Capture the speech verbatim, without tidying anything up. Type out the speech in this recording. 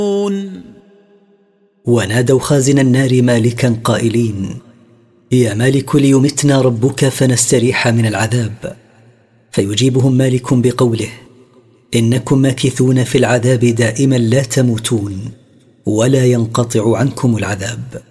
ونادوا خازن النار مالكا قائلين: يا مالك ليمتنا ربك فنستريح من العذاب. فيجيبهم مالك بقوله: إنكم ماكثون في العذاب دائما لا تموتون ولا ينقطع عنكم العذاب.